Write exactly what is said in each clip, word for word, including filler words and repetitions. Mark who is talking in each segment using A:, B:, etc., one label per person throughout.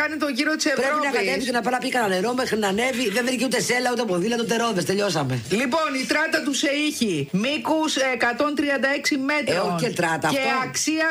A: κάνει το γύρο της Ευρώπης.
B: Πρέπει να κατέβει και να πάει να πει κανένα νερό μέχρι να ανέβει. Δεν βρήκε ούτε σέλα, ούτε ποδήλατο, ούτε ρόδες. Τελειώσαμε.
A: Λοιπόν, η τράτα του Σεΐχη. Μήκους εκατόν τριάντα έξι μέτρων.
B: Ε, όχι και τράτα
A: και
B: αυτό.
A: αξία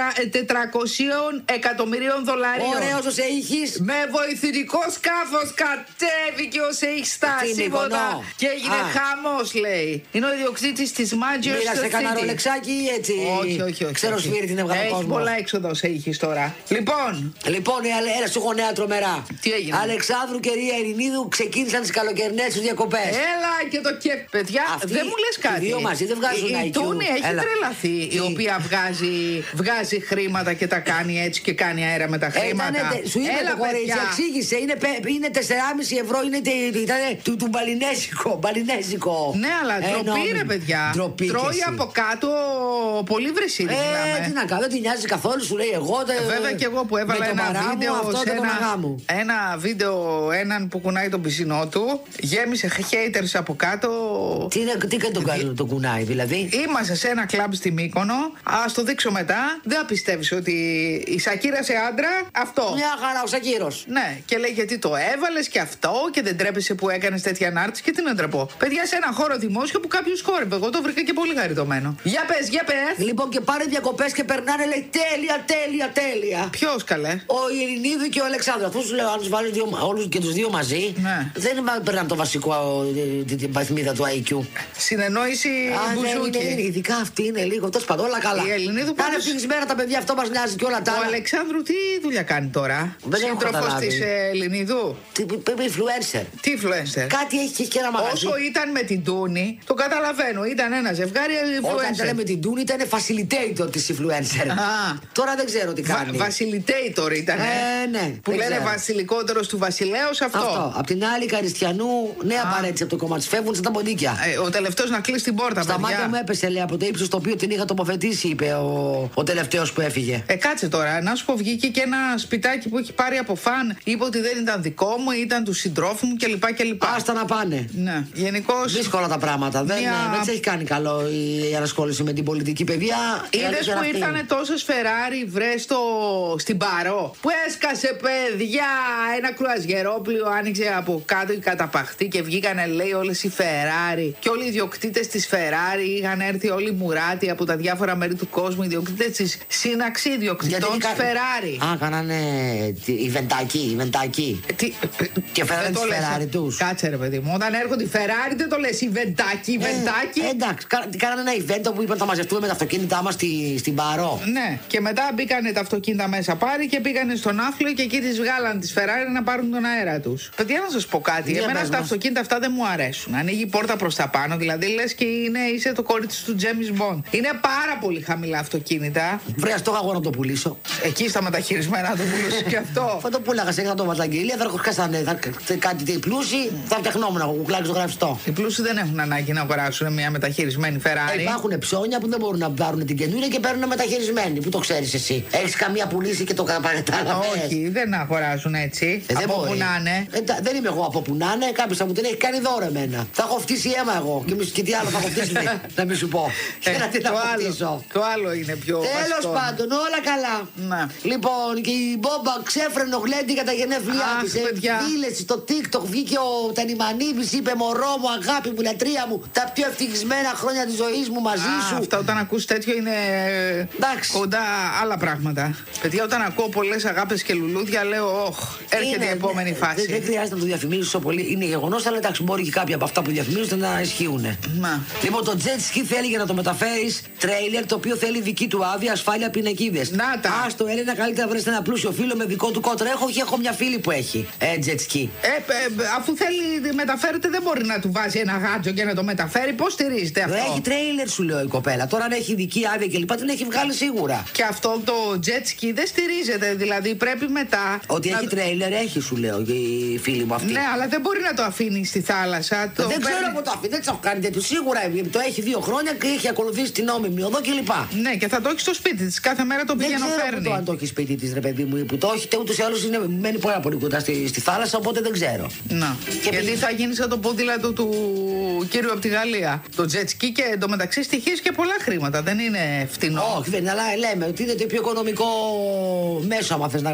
A: τετρακόσια εκατομμυρίων δολαρίων.
B: Ωραίος ο Σεΐχης.
A: Με βοηθητικό σκάφος κατέβηκε ο Σεΐχης στα σύμβολα. Και έγινε χαμός, λέει. Είναι ο ιδιοκτήτης της Manchester City.
B: Μοίρασε κανένα ρολεξάκι ή έτσι.
A: Όχι, όχι, όχι.
B: Ξέρω σφύρι την έβγαλε κόσμο.
A: Έχει πολλά έξοδα ο Σεΐχης τώρα. Λοιπόν.
B: Λοιπόν, έλα σου έχω νέα τρομερά.
A: Τι έγινε?
B: Αλεξάνδρου και Ρία Ειρηνίδου ξεκίνησαν τις καλοκαιρινές τους διακοπές.
A: Έλα και το και. Παιδιά,
B: Αυτή,
A: δεν μου λες κάτι.
B: Οι δύο μαζί δεν βγάζουν
A: η,
B: άι κιου.
A: Η Τούνη έχει
B: Έλα.
A: τρελαθεί. Η οποία βγάζει, βγάζει χρήματα και τα κάνει έτσι και κάνει αέρα με τα χρήματα.
B: Ήτανε, σου είπε
A: Έλα,
B: το κορίτσι,
A: παιδιά.
B: εξήγησε. Είναι, είναι τεσσεράμισι ευρώ, είναι ήταν του, του μπαλινέζικο. Μπαλινέζικο.
A: Ναι, αλλά
B: Ε,
A: ντροπή
B: νόμι-
A: ρε παιδιά.
B: ντροπή κι
A: Τρώει
B: εσύ.
A: από κάτω πολύ βρεσίδι.
B: Ε, τι να κάνω, δεν την νοιάζει καθόλου, σου λέει εγώ. Τε,
A: Βέβαια και εγώ που έβαλα
B: με το
A: ένα
B: μαρά μου,
A: βίντεο
B: αυτό
A: σε
B: και τον αγά
A: ένα,
B: μου.
A: ένα βίντεο έναν που κουνάει τον πισινό του. Γέμισε haters από κάτω.
B: Τι, είναι- τι κάνει τον κάνει το κουνάει, δηλαδή.
A: Είμαστε σε ένα κλαμπ στη Μύκονο. Α το δείξω μετά. Δεν πιστεύει ότι η Σακύρα σε άντρα αυτό.
B: Μια χαρά, ο Σακύρος.
A: Ναι, και λέει γιατί το έβαλε και αυτό και δεν τρέπεσαι που έκανε τέτοια ανάρτηση και τι να τρεπώ. Παιδιά, σε ένα χώρο δημόσιο που κάποιο χόρευε. Εγώ το βρήκα και πολύ χαριτωμένο. Για πε, για πε.
B: Λοιπόν, και πάνε διακοπές και περνάνε, λέει τέλεια, τέλεια, τέλεια.
A: Ποιο καλέ.
B: Ο Ειρηνίδου και ο Αλεξάνδρου. Αυτού του λέω, αν του βάλει όλου και του δύο μαζί,
A: Ναι.
B: δεν περνάνε το βασικό, ε, την, την βαθμίδα του άι κιου.
A: Συνεννόηση
B: Α, ναι, είναι,
A: μπουζούκι.
B: είναι, ειδικά αυτή είναι λίγο. Τέλο πάντων, όλα καλά.
A: Η Ελληνίδου
B: Κάνε
A: πάντως-
B: ευτυχισμένα τα παιδιά, αυτό μα νοιάζει και όλα τα
A: Ο
B: άλλα.
A: Αλεξάνδρου τι δουλειά κάνει τώρα.
B: Δεν έχω
A: Σύντροφος
B: καταλάβει.
A: της ε, Ελληνίδου.
B: Τι είπε influencer.
A: Τι influencer.
B: Κάτι έχει και ένα μαγαζί.
A: Όσο ήταν με την Τούνη, το καταλαβαίνω. Ήταν ένα ζευγάρι
B: Όταν
A: influencer.
B: ήταν με την Τούνη ήταν facilitator τη influencer.
A: Α.
B: Τώρα δεν ξέρω τι κάνει.
A: Βα- Βασιλιτέιτορ ήταν.
B: Ε, ναι,
A: Που
B: δεν
A: λένε
B: ξέρω.
A: βασιλικότερο του βασιλέως αυτό.
B: Αυτό. Απ' την άλλη, Καριστιανού, νέα παρέτηση από το κόμμα τη. Φεύγουν σαν τα ποντίκια.
A: Ε, ο τελευταίο να κλείσει την πόρτα,
B: Στα
A: παιδιά.
B: μάτια μου έπεσε, λέει, από το ύψο το οποίο την είχα τοποθετήσει, είπε ο, ο τελευταίο που έφυγε.
A: Ε, κάτσε τώρα, να σου πω, βγήκε και ένα σπιτάκι που έχει πάρει από φαν. Είπε ότι δεν ήταν δικό μου, ήταν του συντρόφου μου κλπ. κλπ.
B: Άστα να πάνε.
A: Ναι, γενικώ.
B: Δύσκολα τα πράγματα. Δεν,
A: Μια-
B: δεν της έχει κάνει καλό η ανασχόληση με την πολιτική παιδεία.
A: Είδε που ήρθανε τόσε Φεράρι, βρε στο... στην Παρό. Που έσκασε, παιδιά, ένα κρουαζιερόπλοιο άνοιξε από κάτω η καταπαχτή και βγήκανε, λέει, όλε οι Φεράρι. Και όλοι οι ιδιοκτήτε τη Φεράρι είχαν έρθει, όλοι οι μουράτοι από τα διάφορα μέρη του κόσμου, οι ιδιοκτήτε τη σύναξη ιδιοκτητών τη Φεράρι.
B: Α, κάνανε ιβεντάκι, ιβεντάκι.
A: Τι...
B: Και φέρανε
A: δεν το
B: τις
A: λες.
B: Ferrari τους.
A: Κάτσε ρε παιδί μου, όταν έρχονται οι Ferrari δεν το λες ιβεντάκι, ιβεντάκι.
B: Ε, εντάξει, κα- κάνανε ένα event που είπαν θα μαζευτούμε με τα αυτοκίνητά μας στη, στην Παρό.
A: Ναι, και μετά μπήκανε τα αυτοκίνητα μέσα πάρει και πήγανε στον Άφλο και εκεί τις βγάλαν τις Ferrari να πάρουν τον αέρα τους. Παιδιά, να σας πω κάτι.
B: Για
A: Εμένα
B: πες
A: τα
B: μας.
A: αυτοκίνητα αυτά δεν μου αρέσουν. Ανοίγει η πόρτα προς τα πάνω, δηλαδή λες και είναι, είσαι το κορίτσι του James Bond. Είναι πάρα πολύ χαμηλά αυτοκίνητα.
B: Βρέα το αγώνα να το πουλήσω.
A: Εκεί στα μεταχειρισμένα να το πουλήσει και αυτό.
B: Θα το πούλαγα σε ένα το βαταγγελία, θα έρχονταν κάτι τι πλούσιοι, θα φτιαχνόμουν εγώ κουκλάκι στο γραφιστό.
A: Οι πλούσιοι δεν έχουν ανάγκη να αγοράσουν μια μεταχειρισμένη Ferrari.
B: Ε, υπάρχουν ψώνια που δεν μπορούν να πάρουν την καινούρια και παίρνουν μεταχειρισμένη. Πού το ξέρει εσύ. Έχει καμία πουλήσει και το κατάλαβε.
A: Όχι, δεν αγοράζουν έτσι.
B: Ε, δεν
A: από
B: μπορεί.
A: που να είναι.
B: Ε, τα- δεν είμαι εγώ από που να είναι. Κάποιο θα μου την έχει κάνει δώρο εμένα. Θα έχω φτύσει αίμα εγώ. Και, μη- και τι άλλο θα έχω φτύσει. να μην σου πω.
A: Ε,
B: Και να τι να
A: το,
B: αποκτήσω.
A: άλλο, το άλλο είναι πιο
B: Τέλο
A: βασικό.
B: πάντων, όλα καλά.
A: Να.
B: Λοιπόν, και η Μπόμπα ξέφρενο γλέντι για τα γενέθλιά
A: Αχ,
B: τη.
A: παιδιά.
B: Δήλεση στο TikTok βγήκε ο Τανιμανίδης, είπε μωρό μου, αγάπη μου, λατρεία μου, τα πιο ευτυχισμένα χρόνια τη ζωή μου μαζί
A: Α,
B: σου.
A: αυτά όταν ακούς τέτοιο είναι
B: Εντάξει.
A: κοντά άλλα πράγματα. Παιδιά, όταν ακούω πολλές αγάπες και λουλούδια, λέω, όχ, έρχεται
B: Είναι,
A: η επόμενη
B: ναι,
A: φάση.
B: Δεν, δεν χρειάζεται να το διαφημίσω πολύ. Είναι γεγονό, αλλά εντάξει, μπορεί και κάποια από αυτά που διαφημίζονται να ισχύουν.
A: Να.
B: Λοιπόν, το jet ski θέλει για να το μεταφέρει τρέιλερ το οποίο θέλει δική του άδεια, ασφάλεια, πινακίδες.
A: Να τα.
B: Α το Έλληνα, καλύτερα βρει ένα πλούσιο φίλο με δικό του κότρο. Έχω και έχω μια φίλη που έχει ε, jet ski.
A: Ε, ε, αφού θέλει μεταφέρεται, δεν μπορεί να του βάζει ένα γάτζο και να το μεταφέρει. Πώς στηρίζεται αυτό?
B: Έχει τρέιλερ, σου λέω η κοπέλα. Τώρα αν έχει ειδική άδεια κλπ. Την έχει βγάλει σίγουρα.
A: Και αυτό το jet ski δεν στηρίζεται, δηλαδή πρέπει μετά.
B: Ότι
A: να...
B: έχει τρέιλερ, έχει, σου λέω η φίλη μου αυτή.
A: Ναι, αλλά δεν μπορεί να το αφήνει στη θάλασσα. Το
B: Δεν ξέρω
A: παίρνει-
B: από το αφήνει, δεν τη έχω κάνει τέτοιο. Σίγουρα το έχει δύο χρόνια και έχει ακολουθήσει την νόμιμη οδό κλπ.
A: Ναι, και θα το έχει στο σπίτι τη. Κάθε μέρα το
B: Δεν
A: πηγαίνω
B: ξέρω
A: φέρνει.
B: που το, αν το έχει σπίτι τη, ρε παιδί μου, ή που το έχει, ούτω ή άλλω μένει πάρα πολύ κοντά στη, στη θάλασσα, οπότε δεν ξέρω.
A: Να.
B: Και
A: Γιατί
B: πήγε-
A: θα γίνει σαν το ποδήλατο του κύριου από τη Γαλλία. Το jet ski και εντωμεταξύ στοιχίζει και πολλά χρήματα. Δεν είναι φτηνό.
B: Όχι, δεν είναι, αλλά λέμε ότι είναι το πιο οικονομικό μέσο, άμα θε να, να πα σε μια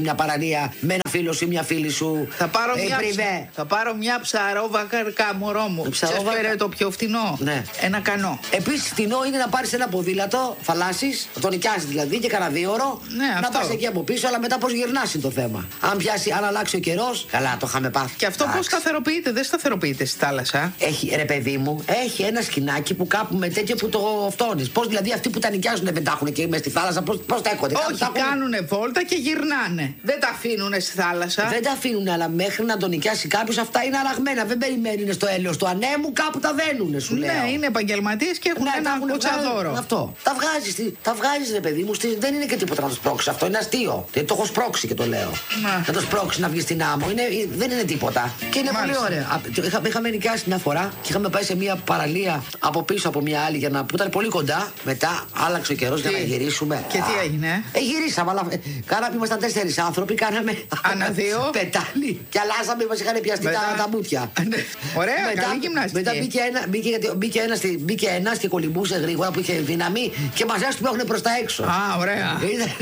B: μια παραλία με ένα φίλο σου ή μια φίλη σου.
A: Θα πάρω,
B: ε,
A: μια,
B: πριβέ.
A: θα πάρω μια ψαρόβακα, μωρό μου. Ξέρεις ποιο είναι το πιο φτηνό?
B: Ναι.
A: Ένα κανό.
B: Επίσης φτηνό είναι να πάρεις ένα ποδήλατο, θαλάσσης, το νοικιάσεις δηλαδή και κανένα δύο ώρο.
A: Ναι,
B: να πας εκεί από πίσω, αλλά μετά πώς γυρνάς είναι το θέμα. Αν πιάσει, αν αλλάξει ο καιρός, καλά το είχαμε πάθει.
A: Και αυτό πώς σταθεροποιείται? Δεν σταθεροποιείται στη θάλασσα.
B: Έχει, ρε παιδί μου, έχει ένα σκηνάκι που κάπου με τέτοιο που το φτώνεις. Πώς δηλαδή αυτοί που τα νοικιάζουν δεν τα έχουν και μέσα στη θάλασσα, πώς, πώς τα έχονται?
A: Όχι, τα κάνουνε βόλτα και γυρνάνε. Δεν τα αφήνουνε στη θάλασσα.
B: Δεν τα αφήνουνε, αλλά μέχρι να τον νοικιάσει κάποιος αυτά είναι αραγμένα. Δεν περιμένουν στο έλεος του ανέμου, κάπου τα δένουνε, σου λέω.
A: Ναι, είναι επαγγελματίες και έχουν
B: ναι,
A: ένα κοτσαδόρο.
B: Αυτό. Τα βγάζεις, τα βγάζεις ρε παιδί μου, στη, δεν είναι και τίποτα να το σπρώξεις. Αυτό είναι αστείο. Γιατί το έχω σπρώξει και το λέω. Να, να το σπρώξεις να βγεις στην άμμο. Είναι, δεν είναι τίποτα. Και είναι Μάλιστα. πολύ ωραία. Είχα, είχαμε νοικιάσει μια φορά και είχαμε πάει σε μια παραλία από πίσω από μια άλλη για να, που ήταν πολύ κοντά. Μετά άλλαξε ο καιρός για να γυρίσουμε.
A: Και τι έγινε?
B: Ε, γυρίσαμε, αλλά ε, κάναμε, ήμασταν τέσσερις άνθρωποι, κάναμε.
A: Ανά δύο.
B: Πετάλι και αλλάζαμε, μας είχαν πιαστεί μετά... τα, τα μούτια.
A: Ωραία, μετά, καλή γυμναστική.
B: Μετά μπήκε ένα, μπήκε, μπήκε ένας, μπήκε ένας και κολυμπούσε γρήγορα που είχε δύναμη και μας έσου που έχουν προς τα έξω.
A: Α, ωραία.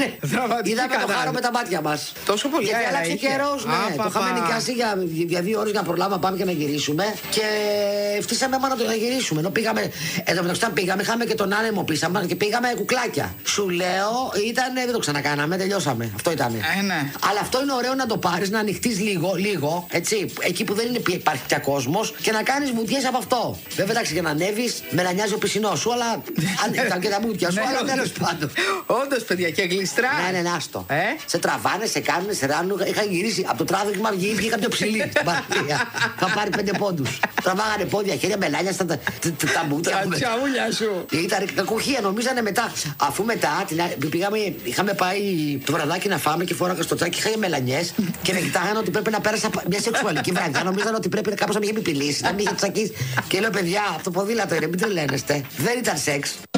B: Είδαμε το χάρο με τα μάτια μας.
A: Τόσο πολύ
B: γιατί
A: αέρα
B: άλλαξε καιρός, ναι.
A: Α,
B: το είχαμε νοικιάσει για, για δύο ώρες για να προλάβουμε να πάμε και να γυρίσουμε και φτύσαμε μόνο να γυρίσουμε. Ενώ πήγαμε, εδώ μεταξύ πήγαμε, είχαμε και τον άνεμο πίσω μας και πήγαμε κουκλάκια. Σου λέω, ήταν, δεν το ξανακάναμε, τελειώσαμε. Αυτό ήταν.
A: Ε, ναι.
B: Αλλά αυτό είναι ωραίο να το πάρεις, να ανοιχτείς λίγο, λίγο, έτσι, εκεί που δεν είναι, υπάρχει πια κόσμος και να κάνεις βουτιές από αυτό. Βέβαια, εντάξει, για να ανέβεις, με να νοιάζει ο πισινός σου, αλλά αν και τα μούτια σου, αλλά τέλος πάντων.
A: Όντως, παιδιά, και γλιστρά.
B: Ναι, ναι, νάστο.
A: Ε?
B: Σε τραβάνε, σε κάνουν, σε ράνουν. Είχα γυρίσει από το τράβηγμα, βγήκα πιο ψηλή στην παραλία. Θα πάρει πέντε πόντους. Τραβάγανε πόδια, χέρια, μελάνια στα τα μούτρα.
A: Τα τσαούλια σου.
B: Ήταν κακοχία, νομίζανε μετά. Αφού μετά πήγαμε, είχαμε πάει το βραδάκι να φάμε και φόραγα στο τσάκι, είχα μελανιές και με κοιτάγανε ότι πρέπει να πέρασα μια σεξουαλική βραδιά. Νομίζανε ότι πρέπει κάπως να με είχε επιπηλήσει, να με είχε τσακίσει. Και λέω, παιδιά, αυτό ποδήλατο είναι, μην τρελαίνεστε. Δεν ήταν σεξ.